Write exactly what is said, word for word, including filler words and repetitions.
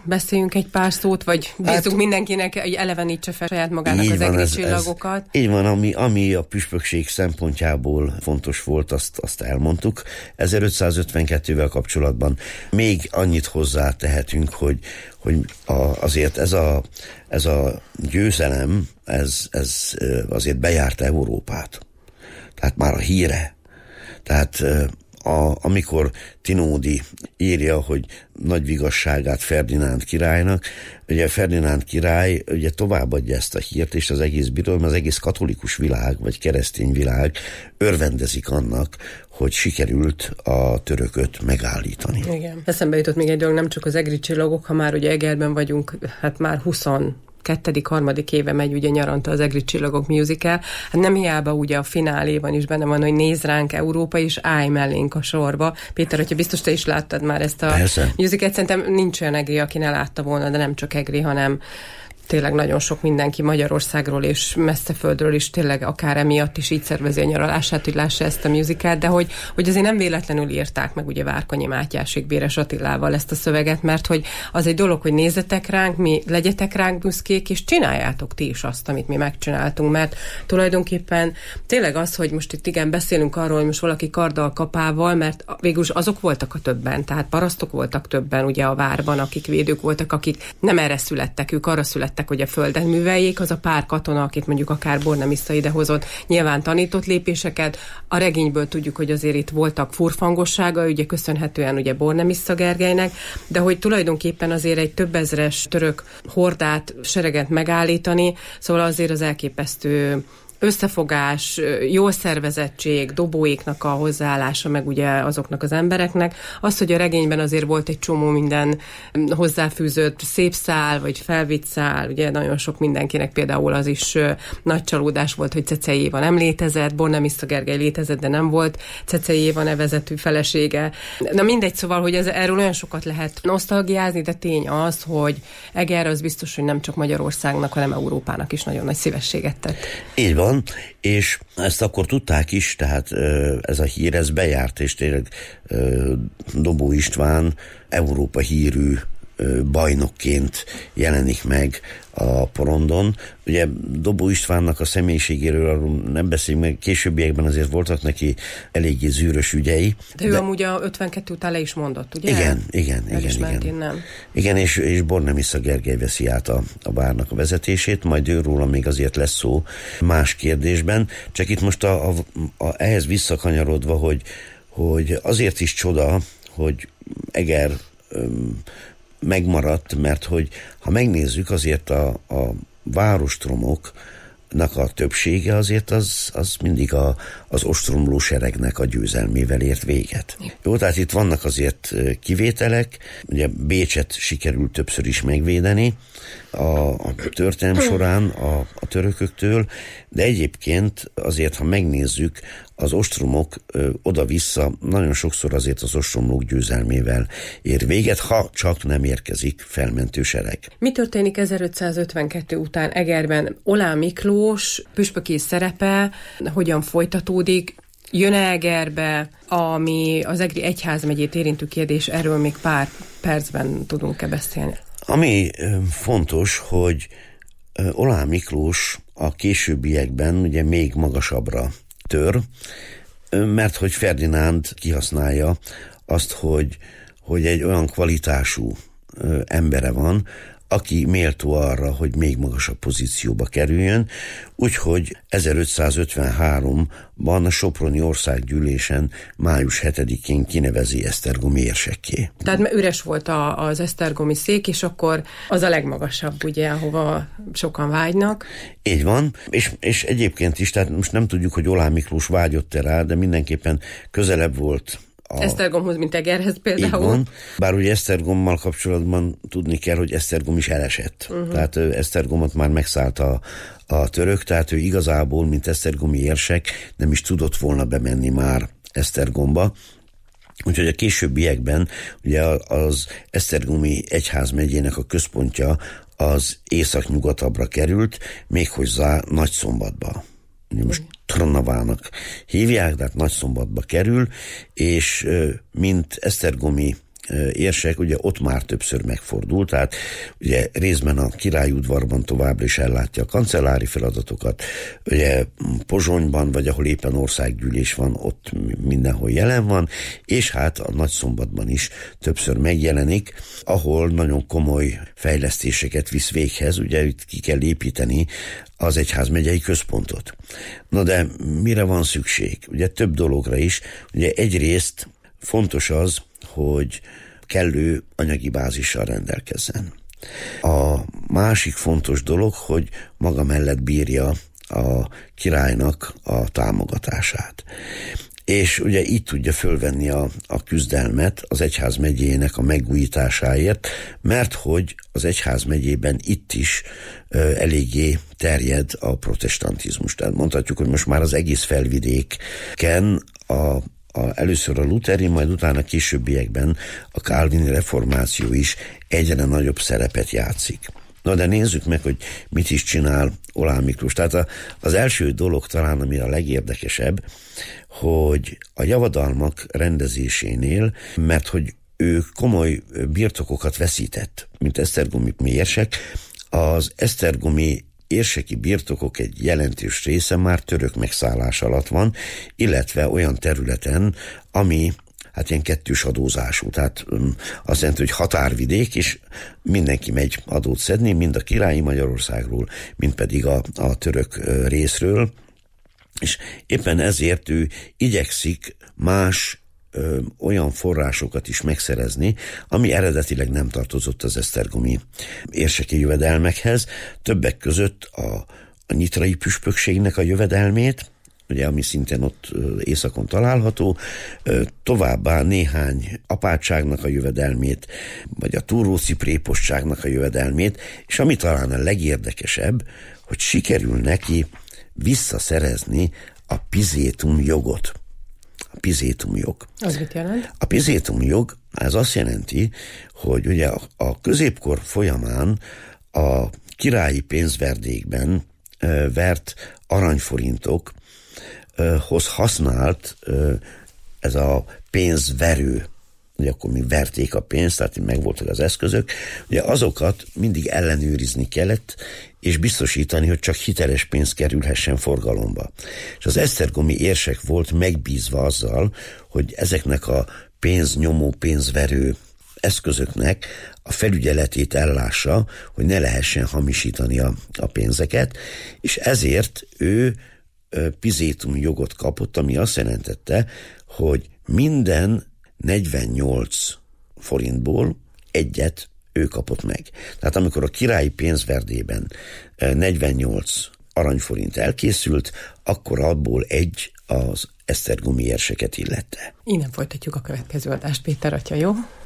beszéljünk egy pár szót, vagy bízunk hát, mindenkinek, hogy elevenítse fel saját magának az egri csillagokat? Így van, ami, ami a püspökség szempontjából fontos volt, azt, azt elmondtuk. ezerötszázötvenkettővel kapcsolatban még annyit hozzátehetünk, hogy, hogy a, azért ez a, ez a győzelem, ez, ez azért bejárta Európát. Tehát már a híre. Tehát a, amikor Tinódi írja, hogy nagy vigasságát Ferdinánd királynak, ugye Ferdinánd király ugye továbbadja ezt a hírt, és az egész birodalom, az egész katolikus világ, vagy keresztény világ örvendezik annak, hogy sikerült a törököt megállítani. Igen. Eszembe jutott még egy dolog, nem csak az egri csillagok, ha már ugye Egerben vagyunk, hát már húsz kettedik, harmadik éve megy ugye nyaranta az Egri Csillagok musical. Hát nem hiába ugye a fináléban is benne van, hogy néz ránk Európa, és állj mellénk a sorba. Péter, hogyha biztos te is láttad már ezt a Persze. musicalt, szerintem nincs olyan egri, aki ne látta volna, de nem csak egri, hanem tényleg nagyon sok mindenki Magyarországról és messzeföldről is tényleg akár emiatt is így szervezi a nyaralását, hogy lássa ezt a musicalt, de hogy, hogy azért nem véletlenül írták meg ugye Várkonyi Mátyásék Béres Attilával ezt a szöveget, mert hogy az egy dolog, hogy nézzetek ránk, mi legyetek ránk büszkék, és csináljátok ti is azt, amit mi megcsináltunk, mert tulajdonképpen tényleg az, hogy most itt igen beszélünk arról, hogy most valaki karddal kapával, mert végül azok voltak a többen, tehát parasztok voltak többen ugye a várban, akik védők voltak, akik nem erre születtek, ők arra születtek, hogy a földet műveljék, az a pár katona, akit mondjuk akár Bornemissza idehozott, nyilván tanított lépéseket. A regényből tudjuk, hogy azért itt voltak furfangossága, ugye köszönhetően ugye Bornemissza Gergelynek, de hogy tulajdonképpen azért egy több ezres török hordát, sereget megállítani, szóval azért az elképesztő összefogás, jó szervezettség, dobóéknak a hozzáállása, meg ugye azoknak az embereknek. Az, hogy a regényben azért volt egy csomó minden hozzáfűzött szép szál, vagy felvitt szál, ugye nagyon sok mindenkinek például az is nagy csalódás volt, hogy Cecei Éva nem létezett, Bornemissza Gergely létezett, de nem volt Cecei Éva nevezetű felesége. Na mindegy, szóval, hogy ez, erről olyan sokat lehet nosztalgiázni, de tény az, hogy Eger az biztos, hogy nem csak Magyarországnak, hanem Európának is nagyon nagy szívességet tett. Így van, és ezt akkor tudták is, tehát ez a hír, ez bejárt, és tényleg Dobó István Európa hírű bajnokként jelenik meg a porondon. Ugye Dobó Istvánnak a személyiségéről arról nem beszélünk meg, későbbiekben azért voltak neki eléggé zűrös ügyei. De ő de... amúgy a ötvenkettő után le is mondott, ugye? Igen, igen, El igen. igen. igen. Nem. Igen, és, és Bornemissza Gergely veszi át a, a várnak a vezetését, majd őróla még azért lesz szó más kérdésben. Csak itt most a, a, a, ehhez visszakanyarodva, hogy, hogy azért is csoda, hogy Eger öm, megmaradt, mert hogy ha megnézzük, azért a, a várostromoknak a többsége azért az, az mindig a, az ostromló seregnek a győzelmével ért véget. Jó, tehát itt vannak azért kivételek, ugye Bécset sikerült többször is megvédeni a, a történelem során a, a törököktől, de egyébként azért, ha megnézzük, az ostromok ö, oda-vissza nagyon sokszor azért az ostromlók győzelmével ér véget, ha csak nem érkezik felmentő sereg. Mi történik ezerötszázötvenkettő után Egerben? Oláh Miklós püspöki szerepe hogyan folytatódik? Jön-e Egerbe, ami az egri egyházmegyét érintő kérdés, erről még pár percben tudunk-e beszélni? Ami ö, fontos, hogy ö, Oláh Miklós a későbbiekben ugye még magasabbra tör, mert hogy Ferdinánd kihasználja azt, hogy, hogy egy olyan kvalitású ö, embere van, aki méltó arra, hogy még magasabb pozícióba kerüljön, úgyhogy ezerötszázötvenháromban a Soproni Országgyűlésen május hetedikén kinevezi esztergomi érsekké. Tehát üres volt a, az esztergomi szék, és akkor az a legmagasabb, ugye, ahova sokan vágynak. Így van, és, és egyébként is, tehát most nem tudjuk, hogy Oláh Miklós vágyott-e rá, de mindenképpen közelebb volt a... Esztergomhoz, mint Egerhez például. Így van. Bár ugye Esztergommal kapcsolatban tudni kell, hogy Esztergom is elesett. Uh-huh. Tehát Esztergomot már megszállta a, a török, tehát ő igazából, mint esztergomi érsek nem is tudott volna bemenni már Esztergomba. Úgyhogy a későbbiekben ugye az esztergomi egyházmegyének a központja az északnyugatabbra került, méghozzá Nagyszombatba. Most Trnavának hívják, tehát Nagyszombatba kerül, és mint esztergomi érsek ugye ott már többször megfordult, tehát ugye részben a királyudvarban továbbra is ellátja a kancellári feladatokat, ugye Pozsonyban, vagy ahol éppen országgyűlés van, ott mindenhol jelen van, és hát a Nagyszombatban is többször megjelenik, ahol nagyon komoly fejlesztéseket visz véghez, ugye itt ki kell építeni az egyházmegyei központot. Na de mire van szükség? Ugye több dologra is, ugye egyrészt fontos az, hogy kellő anyagi bázissal rendelkezzen. A másik fontos dolog, hogy maga mellett bírja a királynak a támogatását. És ugye így tudja fölvenni a, a küzdelmet az egyházmegyének a megújításáért, mert hogy az egyházmegyében itt is ö, eléggé terjed a protestantizmus. Tehát mondhatjuk, hogy most már az egész felvidéken a A, először a luteri, majd utána későbbiekben a kálvini reformáció is egyre nagyobb szerepet játszik. Na de nézzük meg, hogy mit is csinál Oláh Miklós. Tehát a, az első dolog talán, ami a legérdekesebb, hogy a javadalmak rendezésénél, mert hogy ő komoly birtokokat veszített, mint esztergomi érsek, az esztergomi érseki birtokok egy jelentős része már török megszállás alatt van, illetve olyan területen, ami hát ilyen kettős adózású, tehát um, azt jelenti, hogy határvidék, és mindenki megy adót szedni, mind a királyi Magyarországról, mind pedig a, a török uh, részről, és éppen ezért ő igyekszik más Ö, olyan forrásokat is megszerezni, ami eredetileg nem tartozott az esztergomi érseki jövedelmekhez, többek között a, a nyitrai püspökségnek a jövedelmét, ugye, ami szintén ott ö, északon található, ö, továbbá néhány apátságnak a jövedelmét, vagy a túróci prépostságnak a jövedelmét, és ami talán a legérdekesebb, hogy sikerül neki visszaszerezni a pizétum jogot. A pizétum jog. Az mit jelent? A pizétum jog, ez azt jelenti, hogy ugye a, a középkor folyamán a királyi pénzverdékben e, vert aranyforintokhoz használt e, ez a pénzverő, ugye akkor mi verték a pénzt, tehát megvoltak az eszközök, ugye azokat mindig ellenőrizni kellett, és biztosítani, hogy csak hiteles pénz kerülhessen forgalomba. És az esztergomi érsek volt megbízva azzal, hogy ezeknek a pénznyomó, pénzverő eszközöknek a felügyeletét ellássa, hogy ne lehessen hamisítani a, a pénzeket, és ezért ő pizétum jogot kapott, ami azt jelentette, hogy minden negyvennyolc forintból egyet ő kapott meg. Tehát amikor a királyi pénzverdében negyvennyolc aranyforint elkészült, akkor abból egy az esztergomi érseket illette. Innen folytatjuk a következő adást, Péter atya, jó?